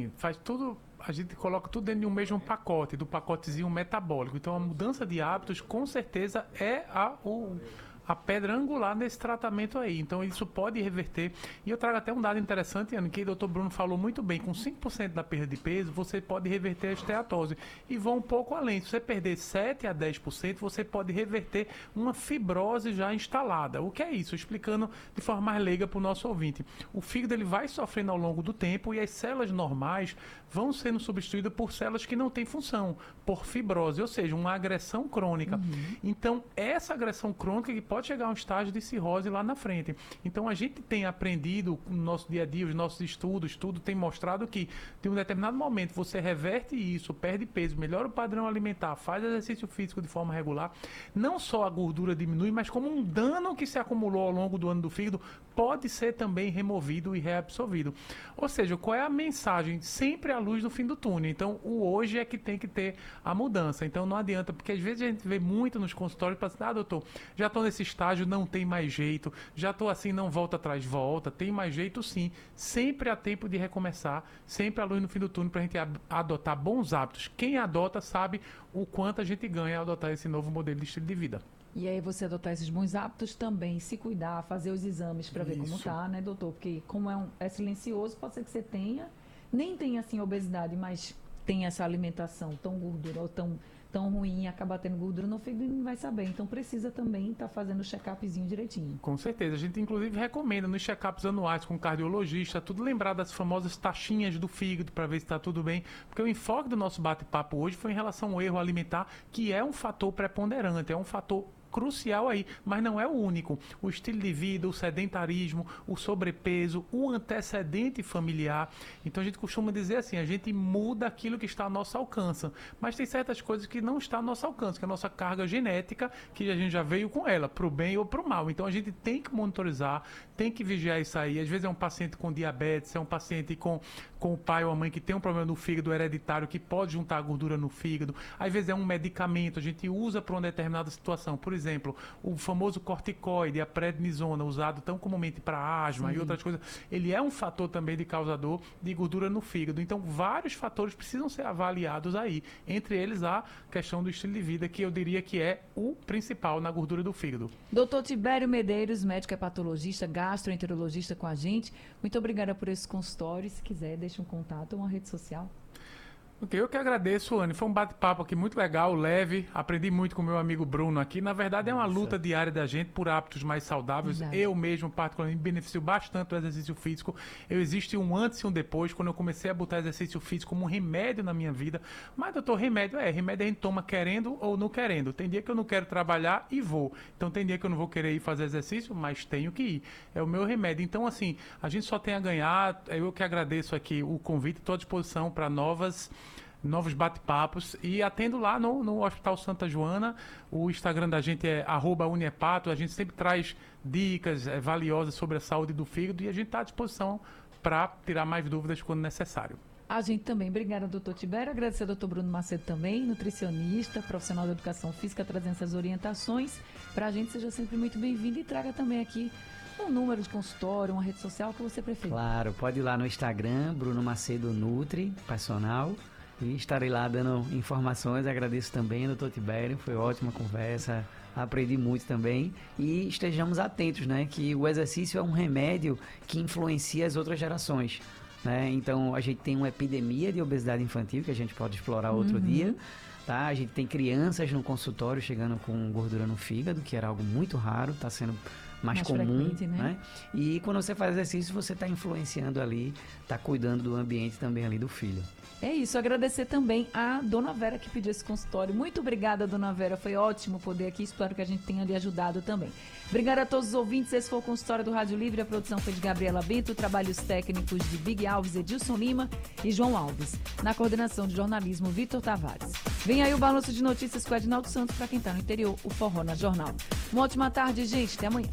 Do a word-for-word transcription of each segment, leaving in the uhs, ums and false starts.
assim, faz tudo, a gente coloca tudo dentro de um mesmo pacote, do pacotezinho metabólico. Então a mudança de hábitos com certeza é a, o, a pedra angular nesse tratamento aí. Então isso pode reverter. E eu trago até um dado interessante, Ana, que o doutor Bruno falou muito bem, com cinco por cento da perda de peso, você pode reverter a esteatose. E vão um pouco além. Se você perder sete a dez por cento, você pode reverter uma fibrose já instalada. O que é isso? Explicando de forma mais leiga para o nosso ouvinte. O fígado ele vai sofrendo ao longo do tempo e as células normais vão sendo substituídas por células que não têm função, por fibrose, ou seja, uma agressão crônica. Uhum. Então, essa agressão crônica que pode chegar a um estágio de cirrose lá na frente. Então, a gente tem aprendido no nosso dia a dia, os nossos estudos, tudo tem mostrado que, de um determinado momento, você reverte isso, perde peso, melhora o padrão alimentar, faz exercício físico de forma regular, não só a gordura diminui, mas como um dano que se acumulou ao longo do ano do fígado pode ser também removido e reabsorvido. Ou seja, qual é a mensagem? Sempre a luz no fim do túnel. Então, o hoje é que tem que ter a mudança. Então, não adianta, porque às vezes a gente vê muito nos consultórios, para ah, doutor, já estou nesse estágio, não tem mais jeito, já estou assim, não volta atrás, volta, tem mais jeito sim. Sempre há tempo de recomeçar, sempre a luz no fim do túnel para a gente adotar bons hábitos. Quem adota sabe o quanto a gente ganha ao adotar esse novo modelo de estilo de vida. E aí você adotar esses bons hábitos também, se cuidar, fazer os exames para ver como tá, né, doutor? Porque como é, um, é silencioso, pode ser que você tenha, nem tenha assim obesidade, mas tem essa alimentação tão gordura ou tão, tão ruim, acaba tendo gordura no fígado e não vai saber. Então precisa também estar tá fazendo o check-upzinho direitinho. Com certeza. A gente inclusive recomenda nos check-ups anuais com o cardiologista, tudo lembrar das famosas taxinhas do fígado para ver se está tudo bem. Porque o enfoque do nosso bate-papo hoje foi em relação ao erro alimentar, que é um fator preponderante, é um fator crucial aí, mas não é o único. O estilo de vida, o sedentarismo, o sobrepeso, o antecedente familiar. Então a gente costuma dizer assim, a gente muda aquilo que está ao nosso alcance, mas tem certas coisas que não estão ao nosso alcance, que é a nossa carga genética, que a gente já veio com ela, para o bem ou para o mal. Então a gente tem que monitorizar, tem que vigiar isso aí. Às vezes é um paciente com diabetes, é um paciente com, com o pai ou a mãe que tem um problema no fígado hereditário, que pode juntar gordura no fígado. Às vezes é um medicamento, a gente usa para uma determinada situação. Por exemplo, exemplo, o famoso corticoide, a prednisona, usado tão comumente para asma Sim. e outras coisas, ele é um fator também de causador de gordura no fígado. Então, vários fatores precisam ser avaliados aí. Entre eles, a questão do estilo de vida, que eu diria que é o principal na gordura do fígado. doutor Tibério Medeiros, médico hepatologista, gastroenterologista com a gente. Muito obrigada por esse consultório. Se quiser, deixa um contato ou uma rede social. Ok, eu que agradeço, Anny. Foi um bate-papo aqui muito legal, leve. Aprendi muito com o meu amigo Bruno aqui. Na verdade, é uma luta diária da gente por hábitos mais saudáveis. Verdade. Eu mesmo, particularmente, me beneficio bastante do exercício físico. Eu existe um antes e um depois, quando eu comecei a botar exercício físico como um remédio na minha vida. Mas, doutor, remédio é, remédio a gente toma querendo ou não querendo. Tem dia que eu não quero trabalhar e vou. Então, tem dia que eu não vou querer ir fazer exercício, mas tenho que ir. É o meu remédio. Então, assim, a gente só tem a ganhar. Eu que agradeço aqui o convite, estou à disposição para novas... novos bate-papos e atendo lá no, no Hospital Santa Joana. O Instagram da gente é arroba uniepato. A gente sempre traz dicas é, valiosas sobre a saúde do fígado e a gente está à disposição para tirar mais dúvidas quando necessário. A gente também. Obrigada, doutor Tibério. Agradecer ao doutor Bruno Macedo também, nutricionista, profissional da educação física, trazendo essas orientações. Para a gente, seja sempre muito bem-vindo e traga também aqui um número de consultório, uma rede social que você preferir. Claro, pode ir lá no Instagram, Bruno Macedo Nutri, personal. E estarei lá dando informações. Agradeço também, doutor Tibério, foi ótima conversa, aprendi muito também. E estejamos atentos, né, que o exercício é um remédio que influencia as outras gerações, né? Então a gente tem uma epidemia de obesidade infantil que a gente pode explorar outro uhum. dia. Tá? A gente tem crianças no consultório chegando com gordura no fígado, que era algo muito raro, está sendo mais, mais comum, né? né? E quando você faz exercício, você está influenciando ali, está cuidando do ambiente também ali do filho. É isso, agradecer também a dona Vera que pediu esse consultório. Muito obrigada, dona Vera, foi ótimo poder aqui, espero que a gente tenha lhe ajudado também. Obrigada a todos os ouvintes, esse foi o consultório do Rádio Livre, a produção foi de Gabriela Bento, trabalhos técnicos de Big Alves, Edilson Lima e João Alves. Na coordenação de jornalismo, Vitor Tavares. Vem aí o balanço de notícias com Edinaldo Santos para quem está no interior, o Forró na Jornal. Uma ótima tarde, gente, até amanhã.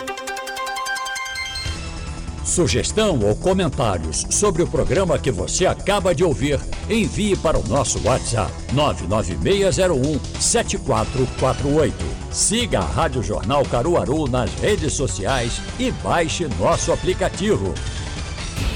Sugestão ou comentários sobre o programa que você acaba de ouvir, envie para o nosso WhatsApp nove nove seis zero um sete quatro quatro oito. Siga a Rádio Jornal Caruaru nas redes sociais e baixe nosso aplicativo.